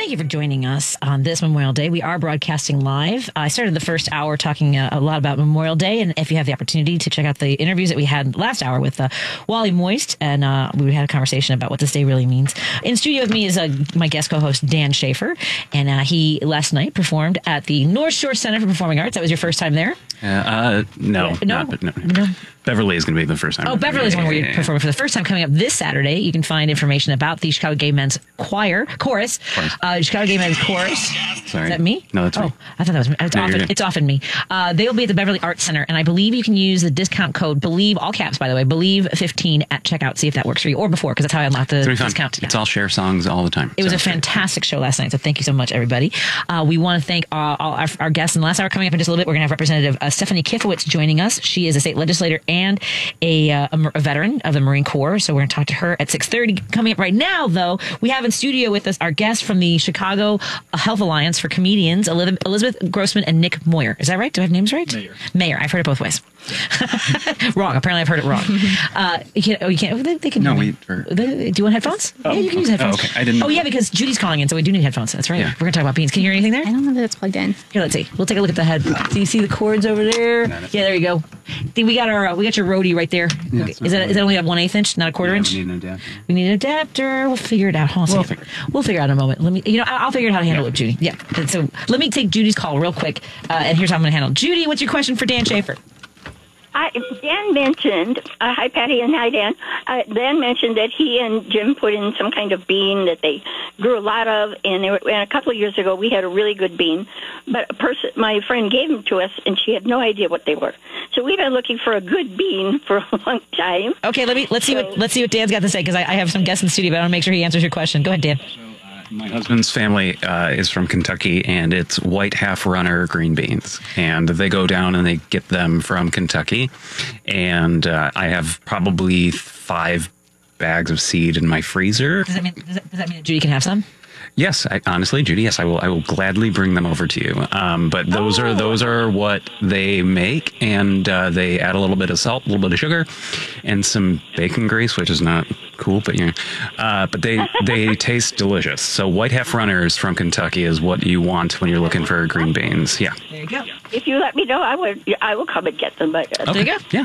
Thank you for joining us on this Memorial Day. We are broadcasting live. I started the first hour talking a lot about Memorial Day, and if you have the opportunity to check out the interviews that we had last hour with Wally Moist, and we had a conversation about what this day really means. In studio with me is my guest co-host, Dan Schaefer, and he last night performed at the North Shore Center for Performing Arts. That was your first time there? No. Beverly is going to be the first time. Oh, Beverly is one where you perform for the first time. Coming up this Saturday, you can find information about the Chicago Gay Men's Chorus. Chicago Gay Men's Chorus. Sorry. Is that me? No, that's me. I thought that was me. It's often me. They'll be at the Beverly Arts Center, and I believe you can use the discount code BELIEVE, all caps, by the way, BELIEVE15 at checkout. See if that works for you, or before, because that's how I unlock the discount. It's all share songs all the time. It was a fantastic show last night, so thank you so much, everybody. We want to thank all our guests in the last hour. Coming up in just a little bit, we're going to have Representative Stephanie Kifowitz joining us. She is a state legislator and a veteran of the Marine Corps, so we're going to talk to her at 6:30. Coming up right now, though, we have in studio with us our guests from the Chicago Health Alliance for Comedians, Elizabeth Grossman and Nick Moyer. Is that right? Do I have names right? Mayor. I've heard it both ways. Wrong. Apparently, I've heard it wrong. You can't. They can. No, do you want headphones? Yeah, you can use headphones. Oh, okay. I didn't know. Oh, yeah, because Judy's calling in, so we do need headphones. That's right. Yeah. We're going to talk about beans. Can you hear anything there? I don't know that it's plugged in. Here, let's see. We'll take a look at the head. Do you see the cords over there? Yeah, there you go. We got your roadie right there. Yeah, okay. Is that only a 1/8 inch, not a quarter inch? We need an adapter. We need an adapter. We'll figure it out. Hold on a second. We'll figure it out in a moment. I'll figure out how to handle it, Judy. Yeah. And so let me take Judy's call real quick, and here's how I'm going to handle it. Judy, what's your question for Dan Schaefer? Dan mentioned, hi Patty and hi Dan, Dan mentioned that he and Jim put in some kind of bean that they grew a lot of, and a couple of years ago we had a really good bean, but my friend gave them to us and she had no idea what they were. So we've been looking for a good bean for a long time. Okay, let's see what Dan's got to say, because I have some guests in the studio, but I want to make sure he answers your question. Go ahead, Dan. My husband's family is from Kentucky, and it's white half-runner green beans. And they go down and they get them from Kentucky. And I have probably 5 bags of seed in my freezer. Does that mean that Judy can have some? Yes, honestly, Judy, yes, I will gladly bring them over to you. But those are what they make, and they add a little bit of salt, a little bit of sugar, and some bacon grease, which is not cool, but but they taste delicious. So white half runners from Kentucky is what you want when you're looking for green beans. Yeah. There you go. If you let me know, I will come and get them. But there you go. Yeah.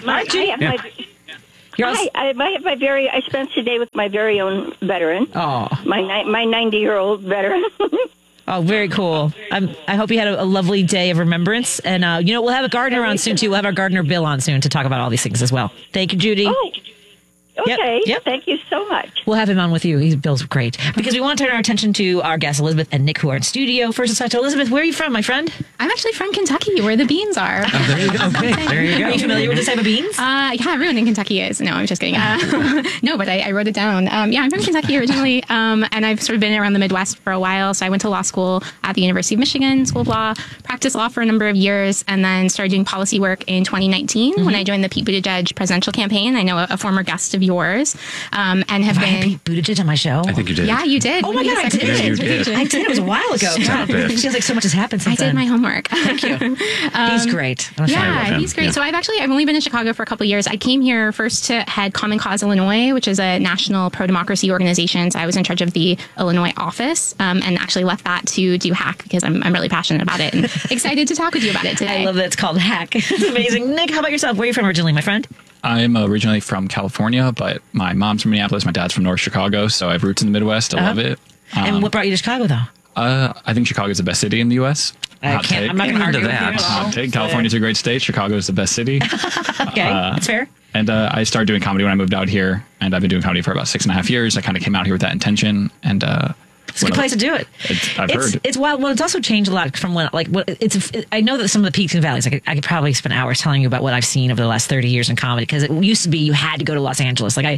I spent today with my very own veteran. Oh, my 90-year-old veteran. Oh, very cool. I hope you had a lovely day of remembrance. And, we'll have a gardener on soon, too. We'll have our gardener Bill on soon to talk about all these things as well. Thank you, Judy. Oh, okay. Yep. Thank you so much. We'll have him on with you. Bill's great. Because we want to turn our attention to our guests, Elizabeth and Nick, who are in studio. First, let's talk to Elizabeth. Where are you from, my friend? I'm actually from Kentucky, where the beans are. Oh, there you go. Okay, there you go. Are you familiar with this type of beans? Yeah, everyone in Kentucky is. No, I'm just kidding. No, but I wrote it down. Yeah, I'm from Kentucky originally, and I've sort of been around the Midwest for a while. So I went to law school at the University of Michigan, School of Law, practiced law for a number of years, and then started doing policy work in 2019 when I joined the Pete Buttigieg presidential campaign. I know a former guest of yours. And have been Pete Buttigieg on my show. I think you did. Yeah, you did. Oh my God, I did. Yeah, you did. I did. It was a while ago. God, it feels like so much has happened since then. I did my homework. Thank you. He's great. Yeah, he's great. Yeah. So I've only been in Chicago for a couple of years. I came here first to head Common Cause Illinois, which is a national pro-democracy organization. So I was in charge of the Illinois office, and actually left that to do HACK because I'm really passionate about it and excited to talk with you about it today. I love that it's called HACK. It's amazing. Nick, how about yourself? Where are you from originally, my friend? I'm originally from California, but my mom's from Minneapolis. My dad's from North Chicago, so I have roots in the Midwest. I love it. And what brought you to Chicago, though? I think Chicago is the best city in the U.S. I'm not going to argue with that. Hot take. California's a great state. Chicago is the best city. Okay, that's fair. And I started doing comedy when I moved out here, and I've been doing comedy for about 6.5 years. I kind of came out here with that intention, and it's a good place to do it. I've heard. It's wild. Well, it's also changed a lot from when, I know that some of the peaks and valleys, I could probably spend hours telling you about what I've seen over the last 30 years in comedy, because it used to be you had to go to Los Angeles. But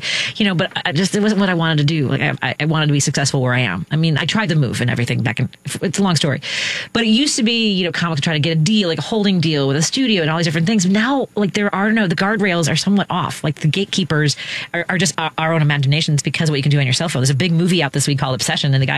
it wasn't what I wanted to do. I wanted to be successful where I am. I mean, I tried to move and everything it's a long story. But it used to be, comics trying to get a deal, like a holding deal with a studio and all these different things. Now, the guardrails are somewhat off. Like the gatekeepers are just our own imaginations because of what you can do on your cell phone. There's a big movie out this week called Obsession, and the guy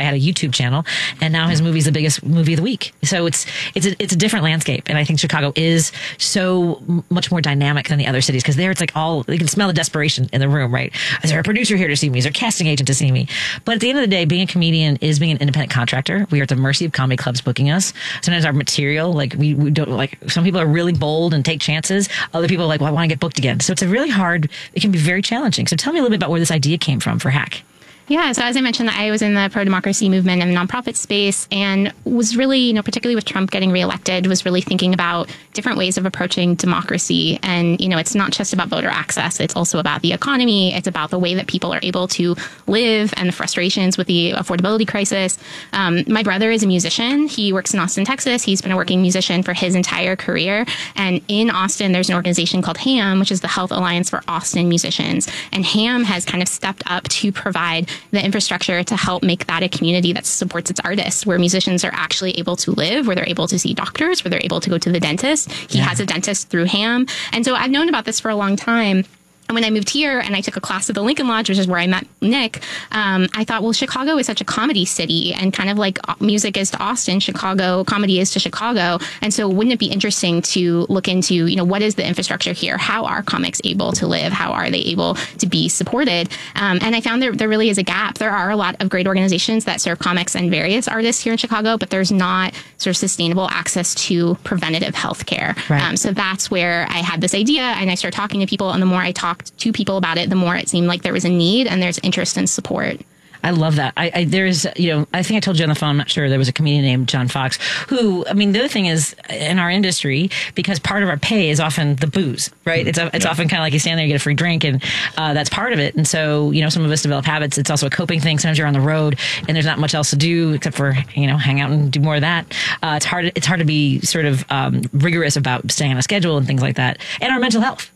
had a YouTube channel, and now his movie's the biggest movie of the week. So it's a different landscape, and I think Chicago is so much more dynamic than the other cities, because there it's like you can smell the desperation in the room, right? Is there a producer here to see me? Is there a casting agent to see me? But at the end of the day, being a comedian is being an independent contractor. We are at the mercy of comedy clubs booking us. Sometimes our material, like we don't, like, some people are really bold and take chances. Other people are like, well, I want to get booked again. So it's a really hard, it can be very challenging. So tell me a little bit about where this idea came from for Hack. Yeah, so as I mentioned, I was in the pro-democracy movement and the nonprofit space, and was really, particularly with Trump getting reelected, was really thinking about different ways of approaching democracy. And, it's not just about voter access. It's also about the economy. It's about the way that people are able to live and the frustrations with the affordability crisis. My brother is a musician. He works in Austin, Texas. He's been a working musician for his entire career. And in Austin, there's an organization called HAM, which is the Health Alliance for Austin Musicians. And HAM has kind of stepped up to provide the infrastructure to help make that a community that supports its artists, where musicians are actually able to live, where they're able to see doctors, where they're able to go to the dentist. He has a dentist through HAM. And so I've known about this for a long time. And when I moved here and I took a class at the Lincoln Lodge, which is where I met Nick, I thought, well, Chicago is such a comedy city, and kind of like music is to Austin, Chicago, comedy is to Chicago. And so wouldn't it be interesting to look into, what is the infrastructure here? How are comics able to live? How are they able to be supported? And I found there really is a gap. There are a lot of great organizations that serve comics and various artists here in Chicago, but there's not sort of sustainable access to preventative health care. Right. So that's where I had this idea, and I started talking to people, and the more I talked to people about it, the more it seemed like there was a need and there's interest and support. I love that. There's, I think I told you on the phone, I'm not sure, there was a comedian named John Fox who, the other thing is, in our industry, because part of our pay is often the booze, right? It's often kind of like you stand there, you get a free drink, and that's part of it. And so, some of us develop habits. It's also a coping thing. Sometimes you're on the road and there's not much else to do except for, hang out and do more of that. It's hard to be sort of rigorous about staying on a schedule and things like that. And our mental health.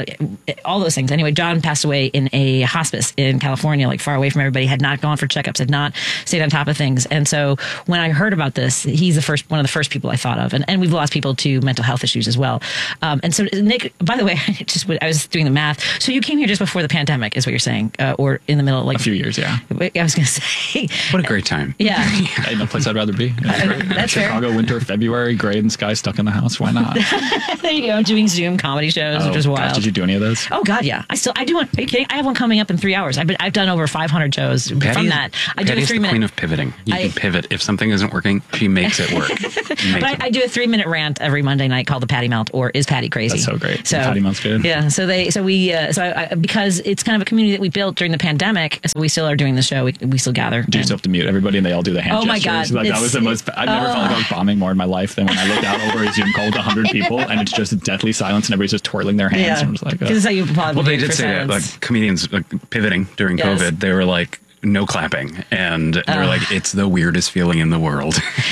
All those things. Anyway, John passed away in a hospice in California, like far away from everybody, had not gone for checkups, had not stayed on top of things. And so when I heard about this, he's one of the first people I thought of. And we've lost people to mental health issues as well. And so Nick, by the way, I was doing the math. So you came here just before the pandemic is what you're saying, or in the middle, like a few years. Yeah. I was going to say. What a great time. Yeah. No place I'd rather be. That's Chicago, fair. Winter, February, gray and sky, stuck in the house. Why not? There you go. Doing Zoom comedy shows, which was wild. Gosh, did you do any of those? Oh God, yeah. I do one. Are you kidding? I have one coming up in 3 hours. I've done over 500 shows from that. I do a 3 minute. The queen of pivoting. You can pivot if something isn't working. She makes it work. I do a 3 minute rant every Monday night called the Patty Melt, or Is Patty Crazy? That's so great. So Patty Melt's good. Yeah. Because it's kind of a community that we built during the pandemic, so we still are doing the show. We still gather. You just have to mute everybody, and they all do the hand gestures. Oh my God! Like, that was the most. I've never felt like I was bombing more in my life than when I looked out over a Zoom call with 100 people, and it's just deathly silence, and everybody's just twirling their hands. Yeah. And I'm just like, this is how you probably. Well, they did say that, like, comedians pivoting during COVID, they were like, no clapping, and they're like, it's the weirdest feeling in the world.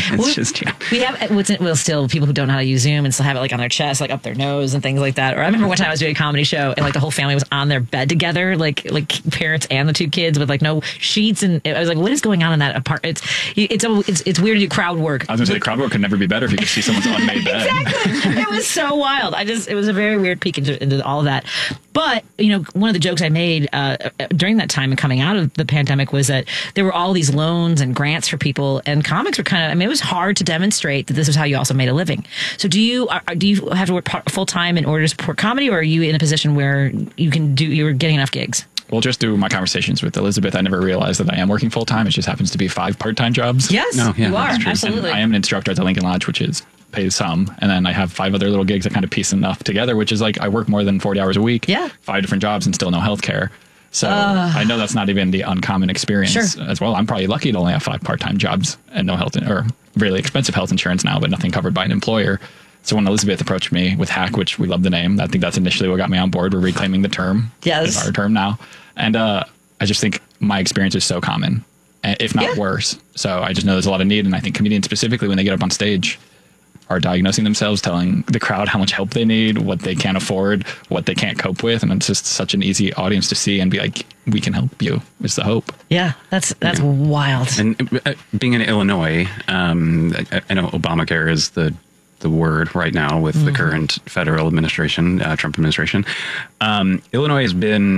We have still people who don't know how to use Zoom and still have it like on their chest, like up their nose and things like that. Or I remember one time I was doing a comedy show and like the whole family was on their bed together, like parents and the two kids with like no sheets, and I was like, what is going on in that apartment? It's weird to do crowd work. I was gonna say crowd work could never be better if you could see someone's unmade bed. Exactly. It was so wild. It was a very weird peek into all of that. But one of the jokes I made during that time and coming out of the pandemic was that there were all these loans and grants for people, and comics were it was hard to demonstrate that this was how you also made a living. So do you have to work full time in order to support comedy, or are you in a position where you're getting enough gigs? Well, just through my conversations with Elizabeth, I never realized that I am working full time. It just happens to be 5 part-time jobs. Yes, you are. Absolutely. And I am an instructor at the Lincoln Lodge, which pays some, and then I have 5 other little gigs that kind of piece enough together, which is like I work more than 40 hours a week, 5 different jobs, and still no health care. So I know that's not even the uncommon experience as well. I'm probably lucky to only have 5 part-time jobs and no health or really expensive health insurance now, but nothing covered by an employer. So when Elizabeth approached me with Hack, which we love the name, I think that's initially what got me on board. We're reclaiming the term. Yes. It's our term now. And I just think my experience is so common, if not worse. So I just know there's a lot of need. And I think comedians specifically, when they get up on stage, are diagnosing themselves, telling the crowd how much help they need, what they can't afford, what they can't cope with. And it's just such an easy audience to see and be like, we can help you. It's the hope. Yeah, that's wild. And being in Illinois, I know Obamacare is the word right now with the current federal administration, Trump administration. Illinois has been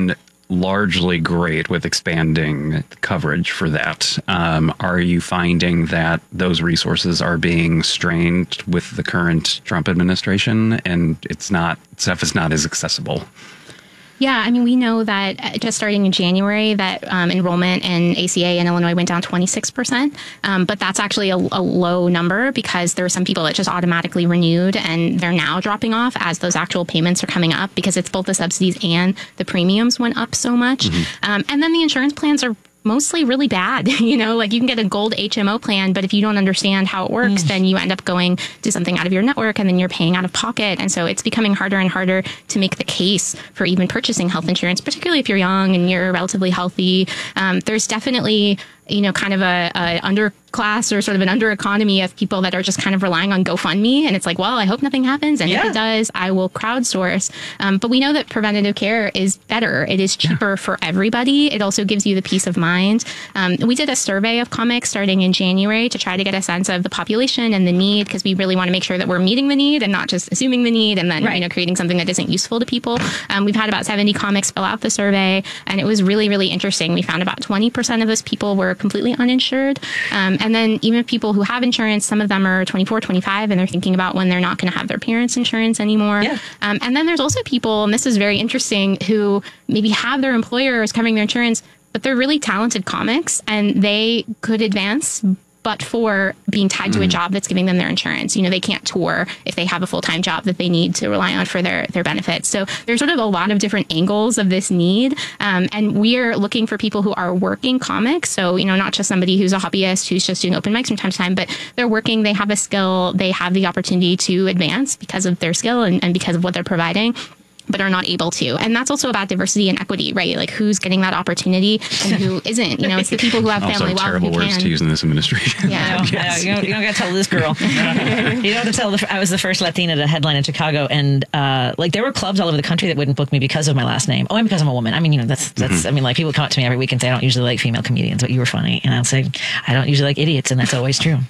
largely great with expanding coverage for that. Are you finding that those resources are being strained with the current Trump administration, and stuff is not as accessible? Yeah, I mean, we know that just starting in January that enrollment in ACA in Illinois went down 26%. But that's actually a low number because there are some people that just automatically renewed and they're now dropping off as those actual payments are coming up because it's both the subsidies and the premiums went up so much. And then the insurance plans are mostly really bad. You know, like you can get a gold HMO plan, but if you don't understand how it works, then you end up going to something out of your network and then you're paying out of pocket. And so it's becoming harder and harder to make the case for even purchasing health insurance, particularly if you're young and you're relatively healthy. There's definitely, you know, kind of a underclass or sort of an under economy of people that are just kind of relying on GoFundMe. And it's like, well, I hope nothing happens. And if it does, I will crowdsource. But we know that preventative care is better. It is cheaper for everybody. It also gives you the peace of mind. We did a survey of comics starting in January to try to get a sense of the population and the need, because we really want to make sure that we're meeting the need and not just assuming the need and then, you know, creating something that isn't useful to people. We've had about 70 comics fill out the survey, and it was really, really interesting. We found about 20% of those people were completely uninsured. And then even people who have insurance, some of them are 24, 25, and they're thinking about when they're not going to have their parents' insurance anymore. And then there's also people, and this is very interesting, who maybe have their employers covering their insurance, but they're really talented comics and they could advance, but for being tied to a job that's giving them their insurance. You know, they can't tour if they have a full-time job that they need to rely on for their benefits. So there's sort of a lot of different angles of this need. And we're looking for people who are working comics. So, you know, not just somebody who's a hobbyist who's just doing open mics from time to time, but they're working, they have a skill, they have the opportunity to advance because of their skill and because of what they're providing, but are not able to. And that's also about diversity and equity, right? Like who's getting that opportunity and who isn't. You know, it's the people who have family wealth. Terrible words to use in this administration. Yeah, yes. You don't got to tell this girl. You don't have to tell. I was the first Latina to headline in Chicago, and like there were clubs all over the country that wouldn't book me because of my last name. Oh, and because I'm a woman. I mean, you know, that's. I mean, like people come up to me every week and say I don't usually like female comedians, but you were funny, and I'll say I don't usually like idiots, and that's always true.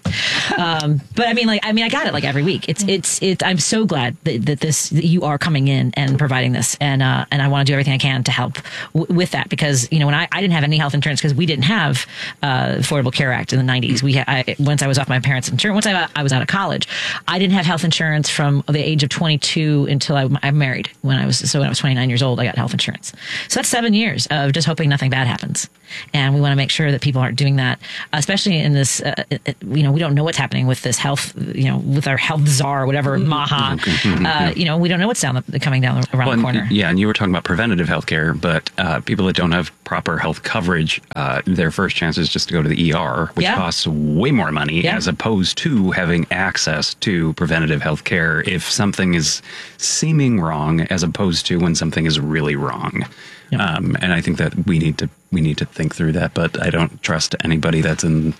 But I mean, I got it like every week. It's. I'm so glad that you are coming in and providing this, and I want to do everything I can to help with that, because, you know, when I didn't have any health insurance because we didn't have Affordable Care Act in the 90s. Once I was off my parents' insurance, once I was out of college, I didn't have health insurance from the age of 22 until I married. When I was 29 years old, I got health insurance. So that's 7 years of just hoping nothing bad happens. And we want to make sure that people aren't doing that, especially in this, you know, we don't know what's happening with this health, you know, with our health czar, whatever, Maha. You know, we don't know what's coming down around the corner. Yeah, and you were talking about preventative health care, but people that don't have proper health coverage, their first chance is just to go to the ER, which costs way more money, as opposed to having access to preventative health care if something is seeming wrong, as opposed to when something is really wrong. And I think that we need to think through that, but I don't trust anybody that's in.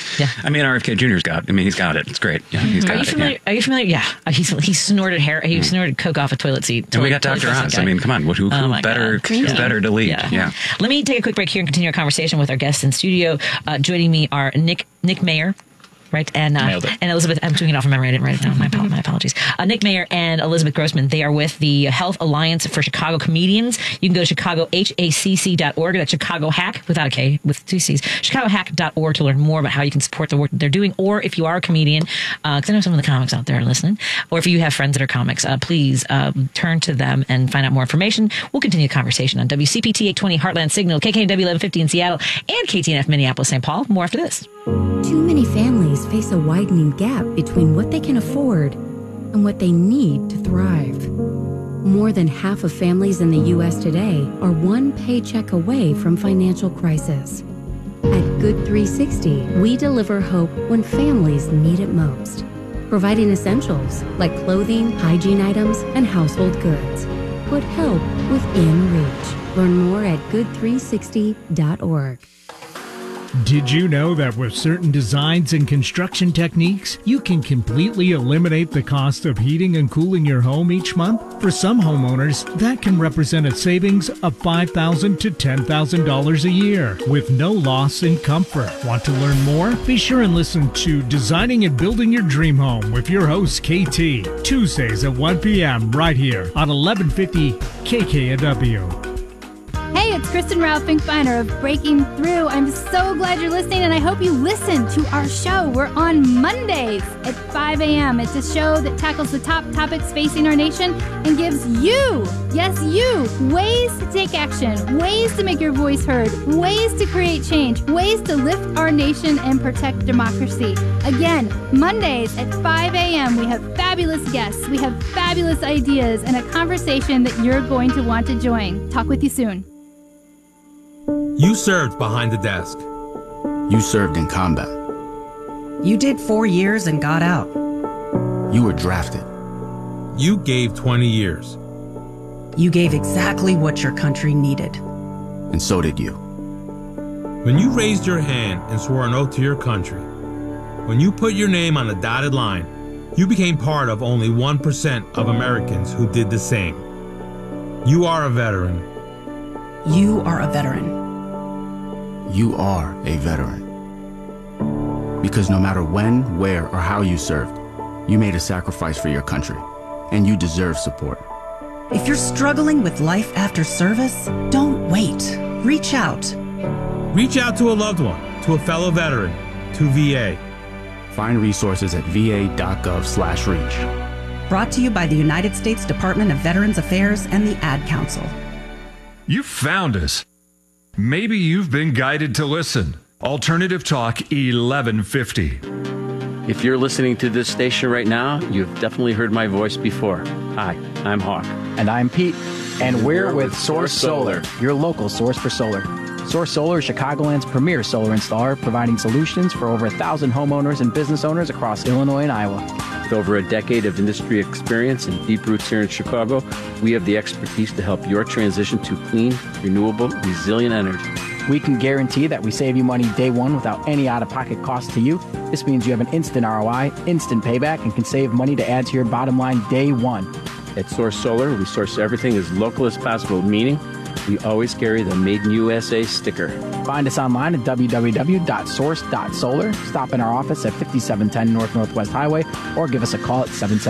I mean, RFK Jr.'s he's got it. It's great. Yeah, he's got it. Are you familiar? Yeah, he snorted he snorted coke off a toilet seat. And we got Dr. Oz. I mean, come on, who's better to lead? Yeah. Let me take a quick break here and continue our conversation with our guests in studio. Joining me are Nick Mayer. Right, and Elizabeth, I'm doing it off from memory. I didn't write it down. My apologies. Nick Mayer and Elizabeth Grossman. They are with the Health Alliance for Chicago Comedians. You can go to chicagohacc.org. That's Chicago Hack without a K, with two C's. Chicagohack.org to learn more about how you can support the work that they're doing. Or if you are a comedian, because I know some of the comics out there are listening, or if you have friends that are comics, please turn to them and find out more information. We'll continue the conversation on WCPT 820 Heartland Signal, KKNW 1150 in Seattle, and KTNF Minneapolis, St. Paul. More after this. Too many families face a widening gap between what they can afford and what they need to thrive. More than half of families in the U.S. today are one paycheck away from financial crisis. At Good 360, we deliver hope when families need it most, providing essentials like clothing, hygiene items, and household goods. Put help within reach. Learn more at good360.org. Did you know that with certain designs and construction techniques, you can completely eliminate the cost of heating and cooling your home each month? For some homeowners, that can represent a savings of $5,000 to $10,000 a year with no loss in comfort. Want to learn more? Be sure and listen to Designing and Building Your Dream Home with your host, KT, Tuesdays at 1 p.m. right here on 1150 KKNW. Hey, it's it's Kristen Rao Finkbeiner of Breaking Through. I'm so glad you're listening, and I hope you listen to our show. We're on Mondays at 5 a.m. It's a show that tackles the top topics facing our nation and gives you, yes, you, ways to take action, ways to make your voice heard, ways to create change, ways to lift our nation and protect democracy. Again, Mondays at 5 a.m. we have fabulous guests, we have fabulous ideas, and a conversation that you're going to want to join. Talk with you soon. You served behind the desk. You served in combat. You did 4 years and got out. You were drafted. You gave 20 years. You gave exactly what your country needed. And so did you. When you raised your hand and swore an oath to your country, when you put your name on a dotted line, you became part of only 1% of Americans who did the same. You are a veteran. You are a veteran. You are a veteran. Because no matter when, where, or how you served, you made a sacrifice for your country, and you deserve support. If you're struggling with life after service, don't wait. Reach out. Reach out to a loved one, to a fellow veteran, to VA. Find resources at va.gov/reach. Brought to you by the United States Department of Veterans Affairs and the Ad Council. You found us. Maybe you've been guided to listen. Alternative Talk 1150. If you're listening to this station right now, you've definitely heard my voice before. Hi, I'm Hawk. And I'm Pete. And we're with Source Solar, your local source for solar. Source Solar is Chicagoland's premier solar installer, providing solutions for over 1,000 homeowners and business owners across Illinois and Iowa. With over a decade of industry experience and deep roots here in Chicago, we have the expertise to help your transition to clean, renewable, resilient energy. We can guarantee that we save you money day one without any out-of-pocket cost to you. This means you have an instant ROI, instant payback, and can save money to add to your bottom line day one. At Source Solar, we source everything as local as possible, meaning we always carry the Made in USA sticker. Find us online at www.source.solar. Stop in our office at 5710 North Northwest Highway or give us a call at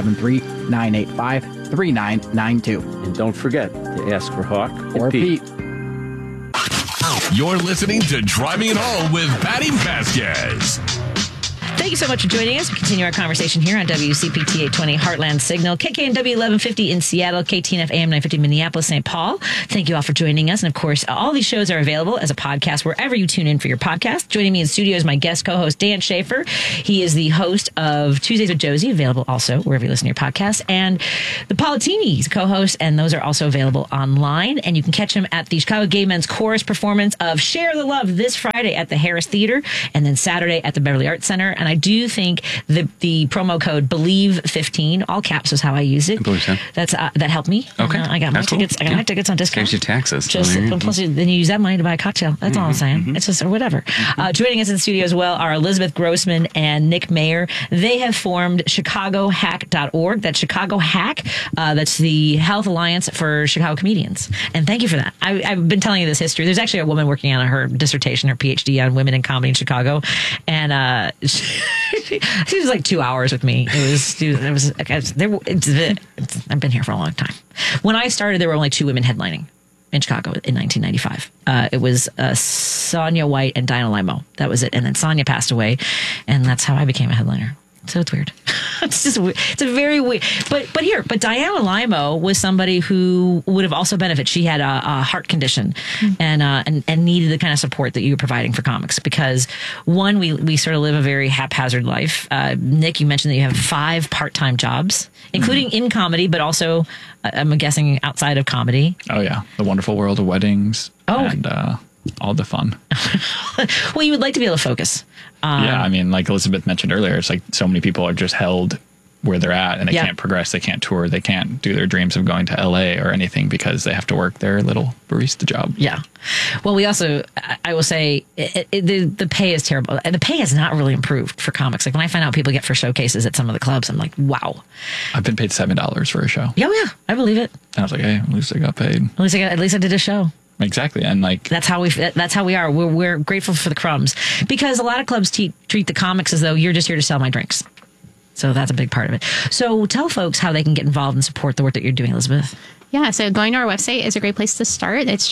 773-985-3992. And don't forget to ask for Hawk or Pete. You're listening to Driving It Home with Patty Vasquez. Thank you so much for joining us. We continue our conversation here on WCPT 820 Heartland Signal, KKNW 1150 in Seattle, KTNF AM 950 Minneapolis, St. Paul. Thank you all for joining us. And of course, all these shows are available as a podcast wherever you tune in for your podcast. Joining me in studio is my guest co-host, Dan Schaefer. He is the host of Tuesdays with Josie, available also wherever you listen to your podcast. And the Paulatinis co-host, and those are also available online. And you can catch them at the Chicago Gay Men's Chorus performance of Share the Love this Friday at the Harris Theater, and then Saturday at the Beverly Arts Center. And I do think the promo code BELIEVE15, all caps is how I use it. I believe so. That's that helped me. Okay. I got my tickets. Cool. I got my tickets on discount. Saves you taxes. Plus, then you use that money to buy a cocktail. That's all I'm saying. It's just or whatever. Joining us in the studio as well are Elizabeth Grossman and Nick Mayer. They have formed ChicagoHack.org. That's Chicago Hack. That's the Health Alliance for Chicago Comedians. And thank you for that. I've been telling you this history. There's actually a woman working on her dissertation, her PhD on women in comedy in Chicago, and she was like 2 hours with me. I've been here for a long time. When I started, there were only 2 women headlining in Chicago in 1995. It was Sonia White and Dinah Limo. That was it. And then Sonia passed away, and that's how I became a headliner. So it's weird. It's just weird. It's a very weird. But Diana Limo was somebody who would have also benefited. She had a heart condition and needed the kind of support that you were providing for comics because one, we sort of live a very haphazard life. Nick, you mentioned that you have 5 part-time jobs, including in comedy, but also I'm guessing outside of comedy. Oh yeah, the wonderful world of weddings. And all the fun. Well, you would like to be able to focus. Yeah, I mean, like Elizabeth mentioned earlier, it's like so many people are just held where they're at and they can't progress, they can't tour, they can't do their dreams of going to LA or anything because they have to work their little barista job. Yeah. Well, we also, I will say, the pay is terrible. And the pay has not really improved for comics. Like when I find out people get for showcases at some of the clubs, I'm like, wow. I've been paid $7 for a show. Yeah, I believe it. And I was like, hey, at least I got paid. At least I did a show. Exactly. And like that's how we are. We're grateful for the crumbs because a lot of clubs treat the comics as though you're just here to sell my drinks. So that's a big part of it. So tell folks how they can get involved and support the work that you're doing, Elizabeth. Yeah, so going to our website is a great place to start. It's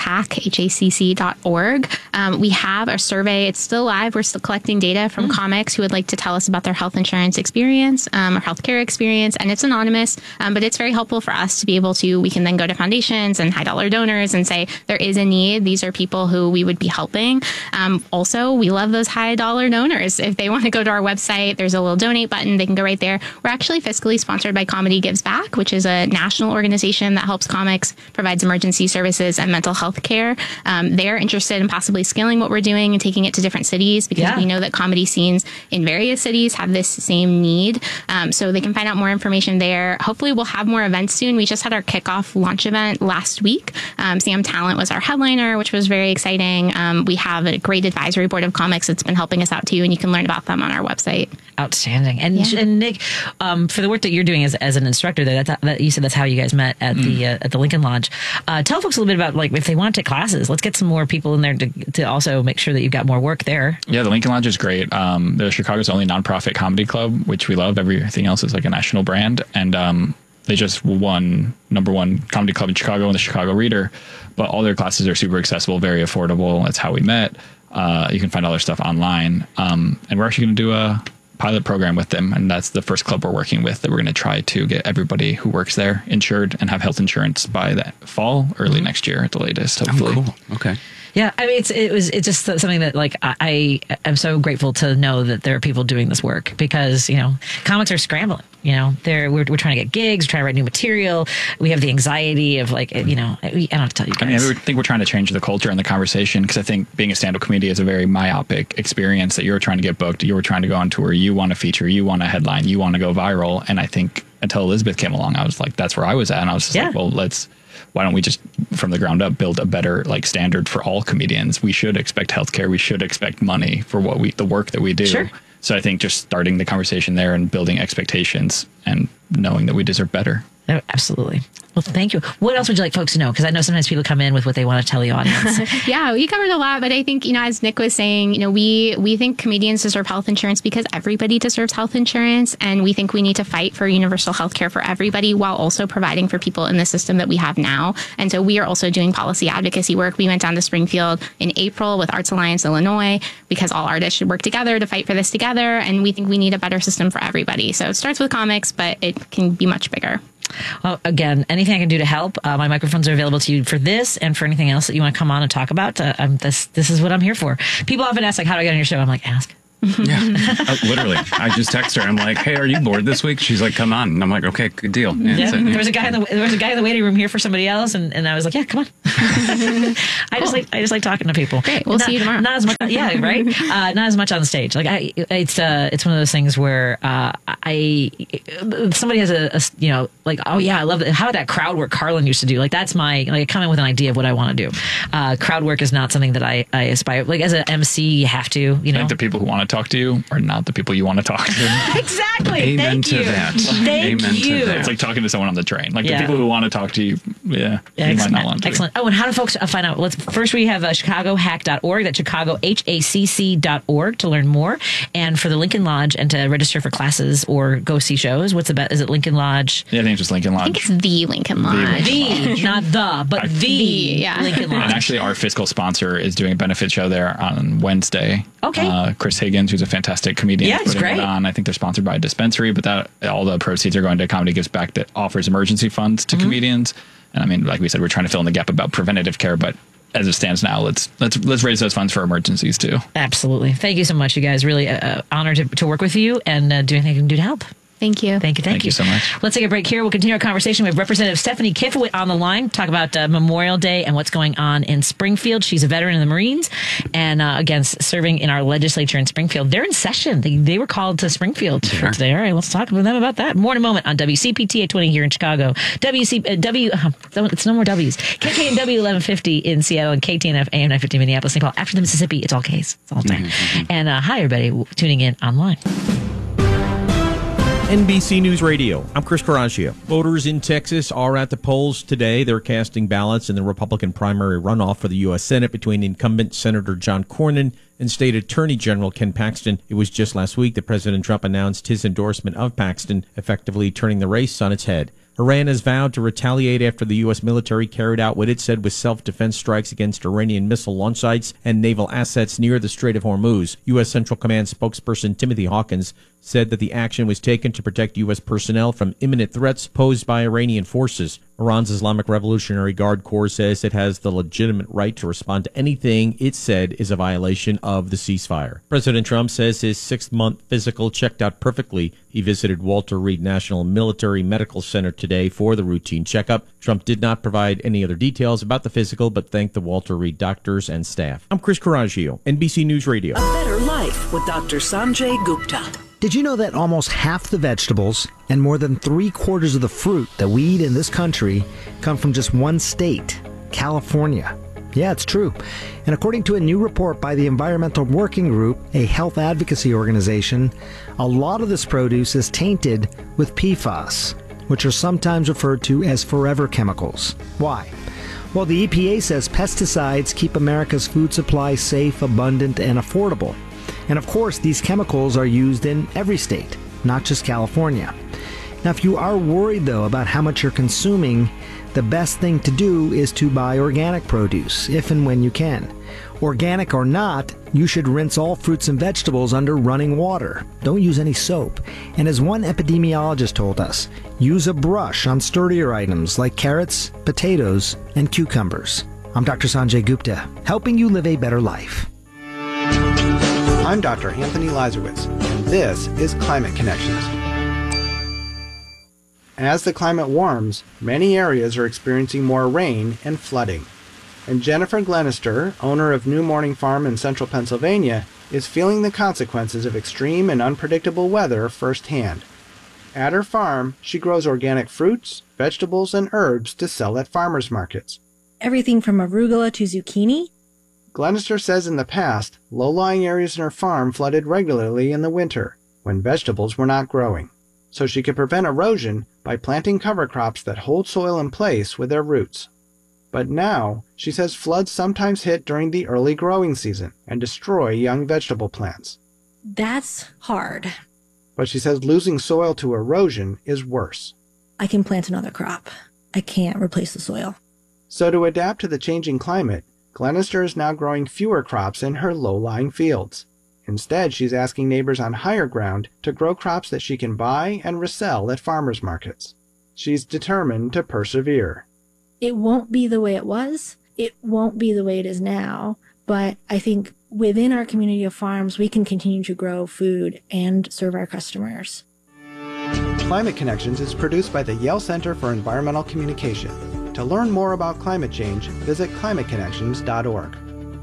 chicagohack.org. We have our survey. It's still live. We're still collecting data from comics who would like to tell us about their health insurance experience or healthcare experience. And it's anonymous, but it's very helpful for us to be able to, we can then go to foundations and high dollar donors and say, there is a need. These are people who we would be helping. Also, we love those high dollar donors. If they want to go to our website, there's a little donate button. They can go right there. We're actually fiscally sponsored by Comedy Gives Back, which is a national organization that helps comics, provides emergency services and mental health care. They're interested in possibly scaling what we're doing and taking it to different cities because we know that comedy scenes in various cities have this same need. So they can find out more information there. Hopefully we'll have more events soon. We just had our kickoff launch event last week. Sam Talent was our headliner, which was very exciting. We have a great advisory board of comics that's been helping us out too, and you can learn about them on our website. Outstanding. And Nick, for the work that you're doing as an instructor there, that you said that's how you guys met at the Lincoln Lodge. Tell folks a little bit about, like, if they want to take classes, let's get some more people in there to also make sure that you've got more work there. Yeah, the Lincoln Lodge is great. They're Chicago's only nonprofit comedy club, which we love. Everything else is like a national brand. And they just won #1 comedy club in Chicago and the Chicago Reader. But all their classes are super accessible, very affordable. That's how we met. You can find all their stuff online. And we're actually going to do a pilot program with them, and that's the first club we're working with, that we're going to try to get everybody who works there insured and have health insurance by the fall, early next year at the latest, hopefully. Oh, cool. Okay. Yeah, I mean, it's just something that, like, I am so grateful to know that there are people doing this work because, you know, comics are scrambling. You know, we're trying to get gigs, trying to write new material. We have the anxiety of, like, you know, I don't have to tell you guys. I mean, I think we're trying to change the culture and the conversation because I think being a stand-up comedian is a very myopic experience that you're trying to get booked, you're trying to go on tour, you want to feature, you want a headline, you want to go viral. And I think until Elizabeth came along, I was like, that's where I was at. And I was just like, well, why don't we just from the ground up build a better, like, standard for all comedians? We should expect healthcare. We should expect money for the work that we do. Sure. So I think just starting the conversation there and building expectations and knowing that we deserve better. Oh, absolutely. Well, thank you. What else would you like folks to know? Because I know sometimes people come in with what they want to tell the audience. Yeah, we covered a lot, but I think, you know, as Nick was saying, you know, we think comedians deserve health insurance because everybody deserves health insurance, and we think we need to fight for universal health care for everybody while also providing for people in the system that we have now. And so we are also doing policy advocacy work. We went down to Springfield in April with Arts Alliance Illinois because all artists should work together to fight for this together, and we think we need a better system for everybody. So it starts with comics, but it can be much bigger. Well, again, anything I can do to help, my microphones are available to you for this and for anything else that you want to come on and talk about. This is what I'm here for. People often ask, like, how do I get on your show? I'm like, ask. Yeah, literally. I just text her. I'm like, "Hey, are you bored this week?" She's like, "Come on." And I'm like, "Okay, good deal." Yeah. There was a guy in the waiting room here for somebody else, and I was like, "Yeah, come on." I just like talking to people. Great. We'll see you tomorrow. Not as much, yeah, right. Not as much on stage. Like it's one of those things where somebody has a you know, like, oh yeah, I love it. How that crowd work Carlin used to do. Like that's my, like, I come in with an idea of what I want to do. Crowd work is not something that I aspire. Like as an MC, you have to, you know. I think the people who want to talk to you are not the people you want to talk to. Exactly. Amen to that. Thank you. It's like talking to someone on the train. Like the people who want to talk to you, you might not want to. Excellent. Oh, and how do folks find out? First we have chicagohack.org. That's chicagohacc.org to learn more. And for the Lincoln Lodge and to register for classes or go see shows, what's the best? Is it Lincoln Lodge? Yeah, I think it's just Lincoln Lodge. I think it's the Lincoln Lodge. Not the, but the Lincoln Lodge. And actually our fiscal sponsor is doing a benefit show there on Wednesday. Okay. Chris Higgins, who's a fantastic comedian. Yeah, he's great. On. I think they're sponsored by a dispensary, but all the proceeds are going to Comedy Gives Back that offers emergency funds to comedians. And I mean, like we said, we're trying to fill in the gap about preventative care, but as it stands now, let's raise those funds for emergencies too. Absolutely. Thank you so much, you guys. Really honored to work with you and do anything I can do to help. Thank you. Thank you so much. Let's take a break here. We'll continue our conversation with Representative Stephanie Kifowitz on the line, talk about Memorial Day and what's going on in Springfield. She's a veteran in the Marines and, again, serving in our legislature in Springfield. They're in session. They were called to Springfield for today. All right, let's talk with them about that. More in a moment on WCPT 820 here in Chicago. It's no more W's. KKNW 1150 in Seattle and KTNF AM 950 Minneapolis, St. Paul. After the Mississippi, it's all K's. It's all time. And hi, everybody tuning in online. NBC News Radio. I'm Chris Caraccio. Voters in Texas are at the polls today. They're casting ballots in the Republican primary runoff for the U.S. Senate between incumbent Senator John Cornyn and State Attorney General Ken Paxton. It was just last week that President Trump announced his endorsement of Paxton, effectively turning the race on its head. Iran has vowed to retaliate after the U.S. military carried out what it said was self-defense strikes against Iranian missile launch sites and naval assets near the Strait of Hormuz. U.S. Central Command spokesperson Timothy Hawkins said that the action was taken to protect U.S. personnel from imminent threats posed by Iranian forces. Iran's Islamic Revolutionary Guard Corps says it has the legitimate right to respond to anything it said is a violation of the ceasefire. President Trump says his 6-month physical checked out perfectly. He visited Walter Reed National Military Medical Center today for the routine checkup. Trump did not provide any other details about the physical, but thanked the Walter Reed doctors and staff. I'm Chris Coraggio, NBC News Radio. A Better Life with Dr. Sanjay Gupta. Did you know that almost half the vegetables and more than 3/4 of the fruit that we eat in this country come from just one state, California? Yeah, it's true. And according to a new report by the Environmental Working Group, a health advocacy organization, a lot of this produce is tainted with PFAS, which are sometimes referred to as forever chemicals. Why? Well, the EPA says pesticides keep America's food supply safe, abundant, and affordable. And of course, these chemicals are used in every state, not just California. Now, if you are worried, though, about how much you're consuming, the best thing to do is to buy organic produce, if and when you can. Organic or not, you should rinse all fruits and vegetables under running water. Don't use any soap. And as one epidemiologist told us, use a brush on sturdier items like carrots, potatoes, and cucumbers. I'm Dr. Sanjay Gupta, helping you live a better life. I'm Dr. Anthony Lazarowitz, and this is Climate Connections. As the climate warms, many areas are experiencing more rain and flooding. And Jennifer Glenister, owner of New Morning Farm in central Pennsylvania, is feeling the consequences of extreme and unpredictable weather firsthand. At her farm, she grows organic fruits, vegetables, and herbs to sell at farmers markets. Everything from arugula to zucchini. Glenister says in the past, low-lying areas in her farm flooded regularly in the winter, when vegetables were not growing. So she could prevent erosion by planting cover crops that hold soil in place with their roots. But now, she says floods sometimes hit during the early growing season and destroy young vegetable plants. That's hard. But she says losing soil to erosion is worse. I can plant another crop. I can't replace the soil. So to adapt to the changing climate, Glenister is now growing fewer crops in her low-lying fields. Instead, she's asking neighbors on higher ground to grow crops that she can buy and resell at farmers markets. She's determined to persevere. It won't be the way it was. It won't be the way it is now. But I think within our community of farms, we can continue to grow food and serve our customers. Climate Connections is produced by the Yale Center for Environmental Communication. To learn more about climate change, visit climateconnections.org.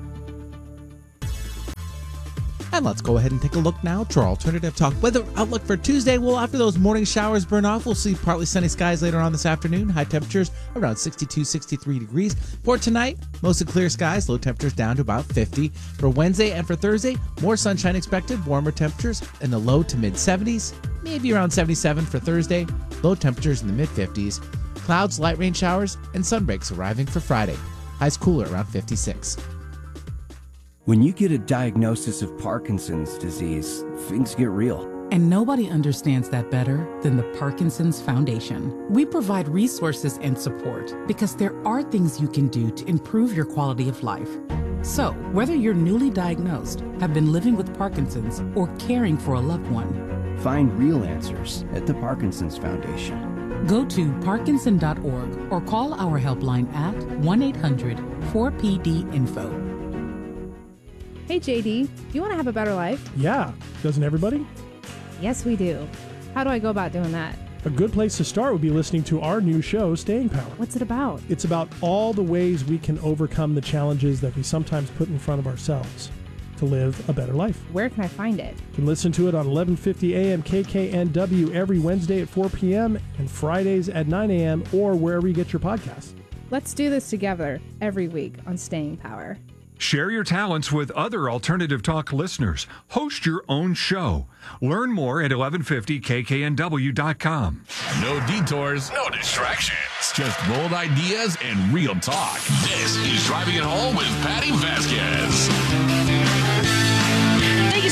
And let's go ahead and take a look now to our Alternative Talk weather outlook for Tuesday. Well, after those morning showers burn off, we'll see partly sunny skies later on this afternoon. High temperatures around 62, 63 degrees. For tonight, mostly clear skies, low temperatures down to about 50. For Wednesday and for Thursday, more sunshine expected, warmer temperatures in the low to mid 70s, maybe around 77 for Thursday, low temperatures in the mid 50s. Clouds, light rain showers, and sunbreaks arriving for Friday. Highs cooler around 56. When you get a diagnosis of Parkinson's disease, things get real. And nobody understands that better than the Parkinson's Foundation. We provide resources and support because there are things you can do to improve your quality of life. So, whether you're newly diagnosed, have been living with Parkinson's, or caring for a loved one, find real answers at the Parkinson's Foundation. Go to parkinson.org or call our helpline at 1-800-4PD-INFO. Hey JD, do you want to have a better life? Yeah, doesn't everybody? Yes, we do. How do I go about doing that? A good place to start would be listening to our new show, Staying Power. What's it about? It's about all the ways we can overcome the challenges that we sometimes put in front of ourselves to live a better life. Where can I find it? You can listen to it on 1150 AM KKNW every Wednesday at 4 p.m. and Fridays at 9 a.m. or wherever you get your podcasts. Let's do this together every week on Staying Power. Share your talents with other Alternative Talk listeners. Host your own show. Learn more at 1150kknw.com. No detours, no distractions. Just bold ideas and real talk. This is Driving It Home with Patty Vasquez. Thank you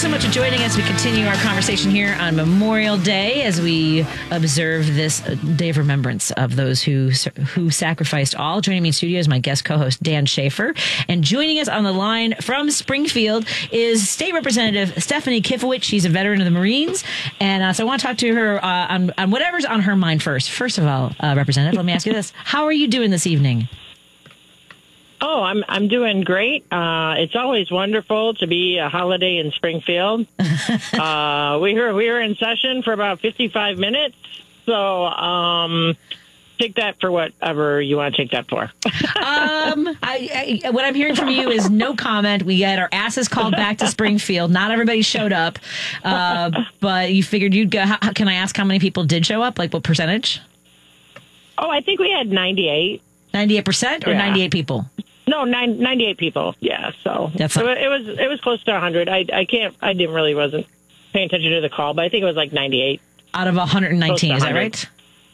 so much for joining us. We continue our conversation here on Memorial Day as we observe this day of remembrance of those who sacrificed all. Joining me in studio is my guest co-host, Dan Schaefer. And joining us on the line from Springfield is State Representative Stephanie Kifowitz. She's a veteran of the Marines. And so I want to talk to her on whatever's on her mind first. First of all, Representative, let me ask you this. How are you doing this evening? Oh, I'm doing great. It's always wonderful to be a holiday in Springfield. We were in session for about 55 minutes, so take that for whatever you want to take that for. What I'm hearing from you is no comment. We had our asses called back to Springfield. Not everybody showed up, but you figured you'd go. Can I ask how many people did show up? Like what percentage? Oh, I think we had 98. 98% or 98 people? No, 98 people. Yeah, so it was close to 100. I wasn't paying attention to the call, but I think it was like 98 out of 119. Is that right?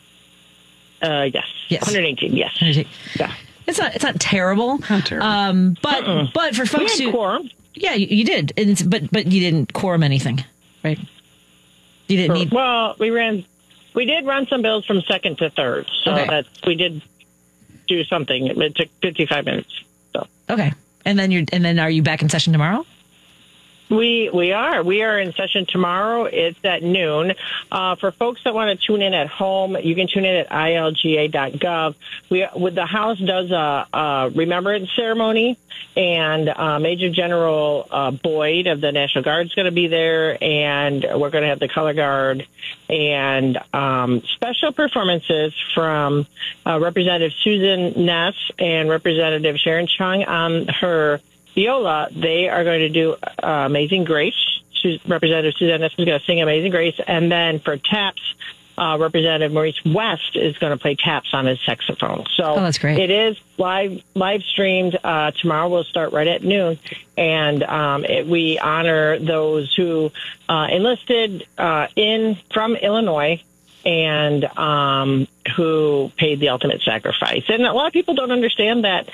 Yes. 118. Yes. 118. Yeah. It's not terrible. Not terrible. But for folks who quorum. Yeah, you did. But you didn't quorum anything, right? You didn't need. Well, we did run some bills from second to third, so we did do something. It took 55 minutes. So. Okay. And then are you back in session tomorrow? We are in session tomorrow. It's at noon. For folks that want to tune in at home, you can tune in at ilga.gov. The House does a remembrance ceremony, and Major General Boyd of the National Guard is going to be there, and we're going to have the Color Guard and special performances from Representative Susan Ness and Representative Sharon Chung on her viola. They are going to do Amazing Grace. Representative Suzanne Ness is going to sing Amazing Grace. And then for taps, Representative Maurice West is going to play taps on his saxophone. So that's great. It is live streamed. Tomorrow we'll start right at noon. And we honor those who enlisted from Illinois and who paid the ultimate sacrifice. And a lot of people don't understand that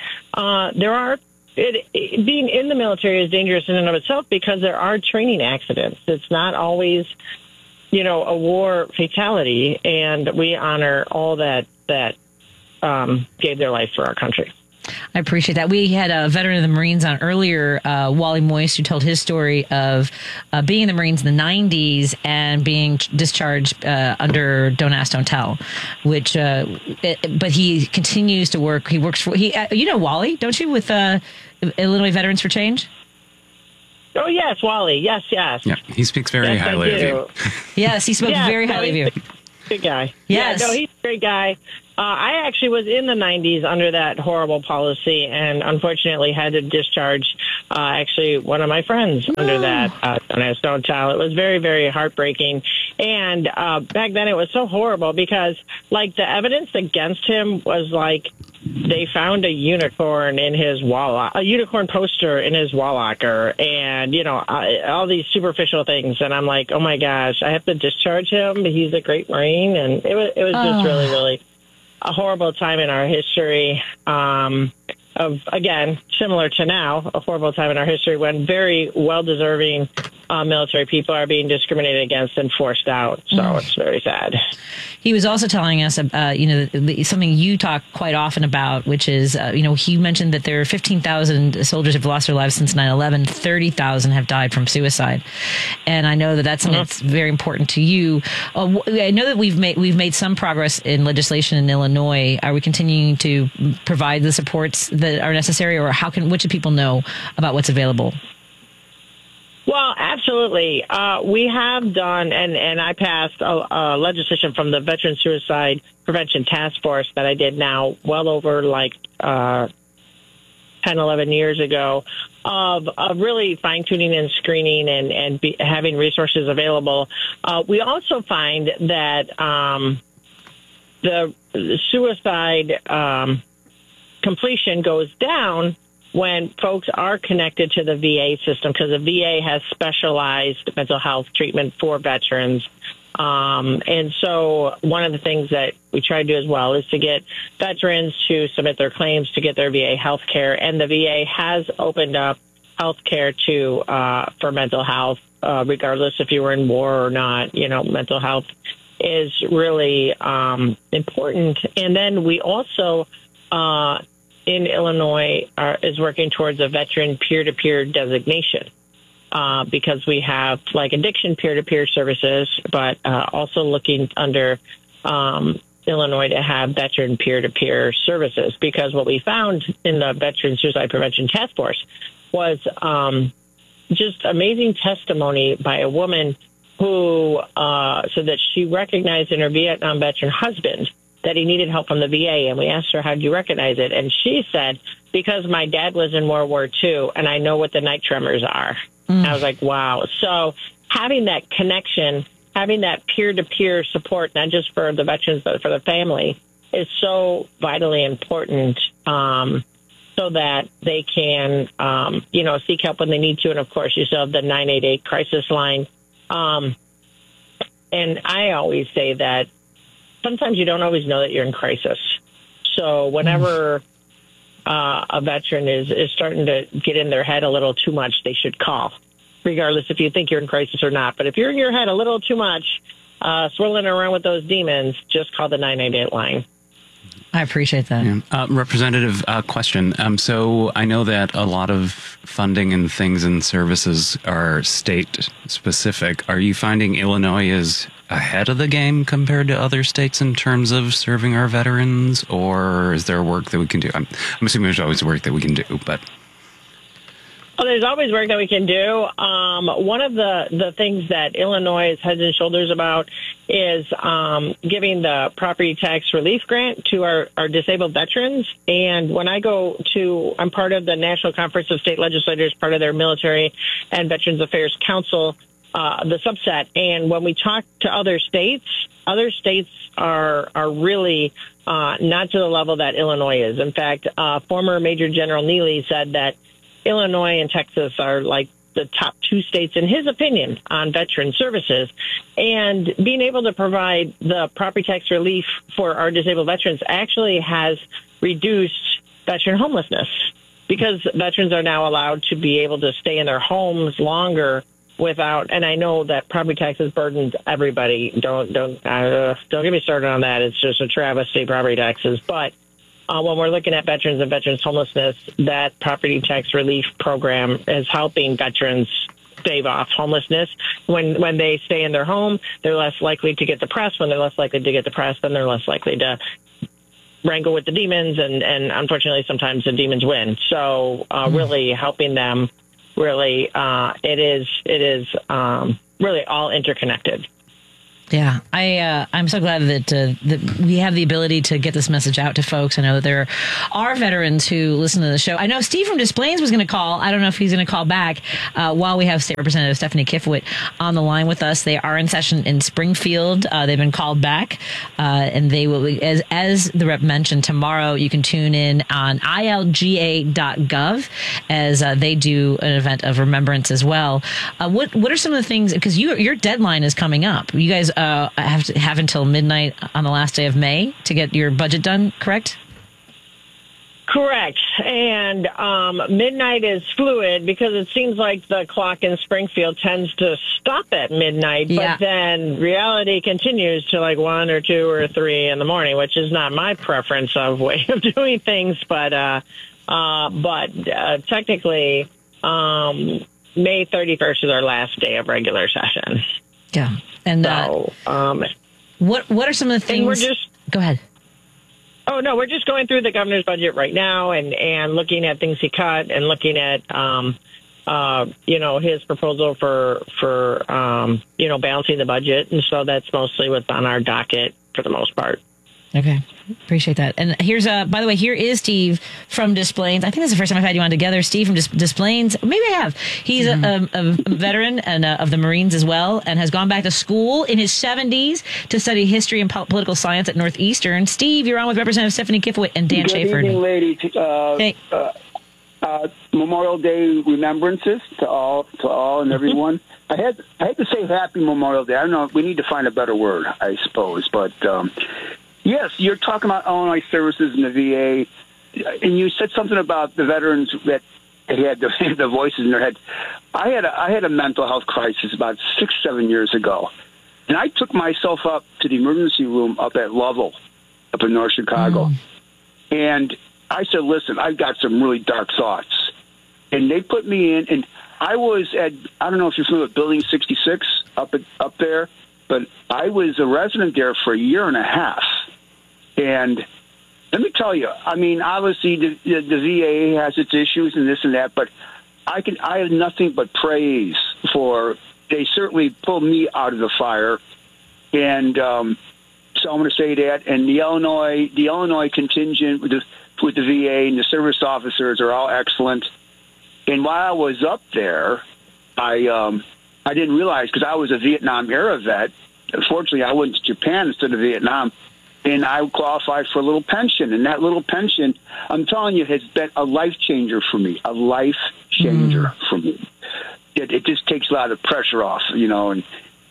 being in the military is dangerous in and of itself because there are training accidents. It's not always, a war fatality, and we honor all that gave their life for our country. I appreciate that. We had a veteran of the Marines on earlier, Wally Moist, who told his story of being in the Marines in the 90s and being discharged under Don't Ask, Don't Tell, but he continues to work. He works for, Wally, don't you, with Illinois Veterans for Change? Oh, yes, Wally. Yes. Yeah, he speaks very highly of you. Yes, he spoke very highly of you. Good guy. Yes. Yeah, no, he's a great guy. I actually was in the 90s under that horrible policy and unfortunately had to discharge one of my friends under that. Don't Ask, Don't Tell. It was very, very heartbreaking. And back then it was so horrible because, the evidence against him was they found a unicorn in his wall, a unicorn poster in his wall locker, and all these superficial things. And I'm like, oh my gosh, I have to discharge him. He's a great Marine, and it was just really, really a horrible time in our history. Similar to now, a horrible time in our history when very well-deserving military people are being discriminated against and forced out. So it's very sad. He was also telling us, something you talk quite often about, which is, he mentioned that there are 15,000 soldiers have lost their lives since 9/11. 30,000 have died from suicide. And I know that that's something that's very important to you. I know that we've made some progress in legislation in Illinois. Are we continuing to provide the supports that are necessary, or what should people know about what's available? Well, absolutely. We have done, and I passed a legislation from the Veteran Suicide Prevention Task Force that I did now well over 10, 11 years ago of really fine-tuning and screening and having resources available. We also find that the suicide completion goes down when folks are connected to the VA system, because the VA has specialized mental health treatment for veterans. And so one of the things that we try to do as well is to get veterans to submit their claims to get their VA health care. And the VA has opened up health care for mental health regardless if you were in war or not. Mental health is really important. And then we also, in Illinois, is working towards a veteran peer-to-peer designation because we have like addiction peer-to-peer services, but also looking under Illinois to have veteran peer-to-peer services, because what we found in the Veteran Suicide Prevention Task Force was just amazing testimony by a woman who said that she recognized in her Vietnam veteran husband that he needed help from the VA. And we asked her, how did you recognize it? And she said, because my dad was in World War II and I know what the night tremors are. And I was like, wow. So having that connection, having that peer-to-peer support, not just for the veterans, but for the family, is so vitally important so that they can, seek help when they need to. And, of course, you still have the 988 crisis line. And I always say that sometimes you don't always know that you're in crisis. So whenever a veteran is starting to get in their head a little too much, they should call, regardless if you think you're in crisis or not. But if you're in your head a little too much, swirling around with those demons, just call the 988 line. I appreciate that. Yeah. Representative, question. So I know that a lot of funding and things and services are state specific. Are you finding Illinois is ahead of the game compared to other states in terms of serving our veterans, or is there work that we can do? I'm assuming there's always work that we can do, but... Well, there's always work that we can do. One of the things that Illinois is heads and shoulders about is giving the property tax relief grant to our disabled veterans. And when I I'm part of the National Conference of State Legislators, part of their Military and Veterans Affairs Council, the subset. And when we talk to other states are really not to the level that Illinois is. In fact, former Major General Neely said that Illinois and Texas are like the top two states, in his opinion, on veteran services. And being able to provide the property tax relief for our disabled veterans actually has reduced veteran homelessness, because veterans are now allowed to be able to stay in their homes longer without, and I know that property taxes burdens everybody. Don't get me started on that. It's just a travesty, property taxes. But when we're looking at veterans and veterans homelessness, that property tax relief program is helping veterans stave off homelessness. When they stay in their home, they're less likely to get depressed. When they're less likely to get depressed, then they're less likely to wrangle with the demons. And unfortunately, sometimes the demons win. So really helping them, really, it is really all interconnected. Yeah, I'm so glad that we have the ability to get this message out to folks. I know that there are veterans who listen to the show. I know Steve from Des Plaines was going to call. I don't know if he's going to call back while we have State Representative Stephanie Kifowit on the line with us. They are in session in Springfield. They've been called back, and they will, as the rep mentioned, tomorrow you can tune in on ilga.gov as they do an event of remembrance as well. What are some of the things, because your deadline is coming up. You guys have until midnight on the last day of May to get your budget done, correct? Correct. And midnight is fluid because it seems like the clock in Springfield tends to stop at midnight, but then reality continues to like 1 or 2 or 3 in the morning, which is not my preference of way of doing things. But technically, May 31st is our last day of regular session. Yeah. And so, what are some of the things? Go ahead. Oh, no, we're just going through the governor's budget right now and looking at things he cut and looking at, his proposal for balancing the budget. And so that's mostly what's on our docket for the most part. Okay. Appreciate that. And here's, by the way, here is Steve from Des Plaines. I think this is the first time I've had you on together. Steve from Des Plaines. Maybe I have. He's a veteran and of the Marines as well, and has gone back to school in his 70s to study history and political science at Northeastern. Steve, you're on with Representative Stephanie Kifowit and Dan Schaefer. Good evening, ladies. Hey. Memorial Day remembrances to all and everyone. I had to say Happy Memorial Day. I don't know. We need to find a better word, I suppose, but. Yes, you're talking about Illinois services in the VA, and you said something about the veterans that they had the voices in their head. I had a mental health crisis about 6-7 years ago, and I took myself up to the emergency room up at Lovell, up in North Chicago, and I said, "Listen, I've got some really dark thoughts," and they put me in, and I was at, I don't know if you're familiar with Building 66 up there, but I was a resident there for 1.5 years, and let me tell you, I mean, obviously the VA has its issues and this and that, but I have nothing but praise for. They certainly pulled me out of the fire, and so I'm going to say that. And the Illinois contingent with the VA and the service officers are all excellent. And while I was up there, I didn't realize, because I was a Vietnam era vet. Unfortunately, I went to Japan instead of Vietnam. And I qualified for a little pension. And that little pension, I'm telling you, has been a life changer for me. A life changer for me. It just takes a lot of pressure off, and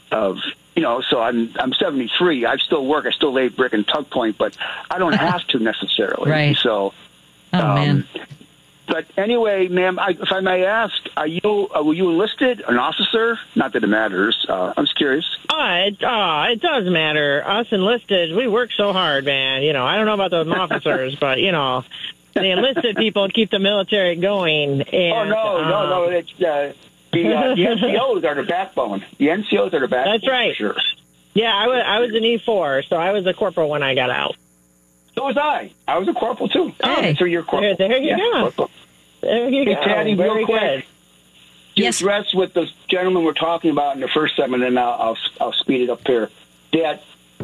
so I'm 73. I still work. I still lay brick and tuck point, but I don't have to necessarily. Right. So, man. But anyway, ma'am, if I may ask, were you enlisted, an officer? Not that it matters. I'm just curious. It does matter. Us enlisted, we work so hard, man. I don't know about those officers, but, the enlisted people keep the military going. And, no. It's, the NCOs are the backbone. The NCOs are the backbone. That's right. Sure. Yeah, I was an E4, so I was a corporal when I got out. So was I. I was a corporal, too. Hey. So you're a corporal. There you go. Corporal. There you go. Patty, very real quick. Good. Yes. Address what the gentleman we're talking about in the first segment, and then I'll speed it up here. That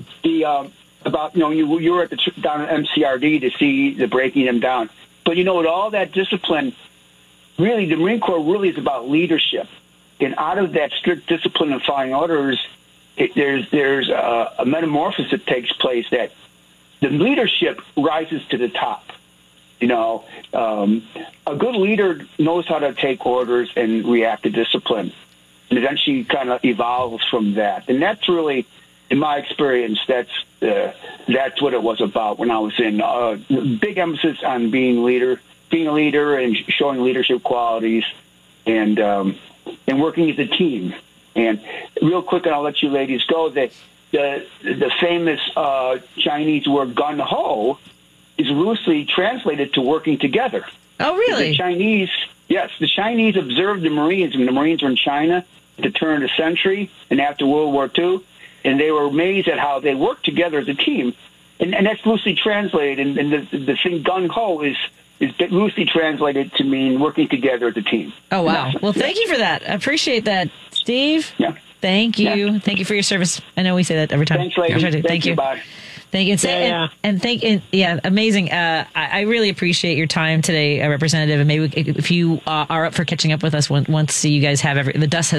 about you were down at MCRD to see the breaking them down, but with all that discipline, really the Marine Corps really is about leadership, and out of that strict discipline and following orders, there's a metamorphosis that takes place that the leadership rises to the top. A good leader knows how to take orders and react to discipline, and then she kind of evolves from that. And that's really, in my experience, that's what it was about when I was in. Big emphasis on being a leader, and showing leadership qualities, and working as a team. And real quick, and I'll let you ladies go. That the famous Chinese word "gun ho" is loosely translated to working together. Oh, really? The Chinese observed the Marines when the Marines were in China at the turn of the century and after World War II, and they were amazed at how they worked together as a team. And that's loosely translated, and the thing "gung ho" is loosely translated to mean working together as a team. Oh, wow. Well, thank you for that. I appreciate that, Steve. Yeah. Thank you. Yeah. Thank you for your service. I know we say that every time. Thanks, ladies. Thank you. Bye. Thank you. Amazing. I really appreciate your time today, Representative. And maybe if you are up for catching up with us once you guys have the dust has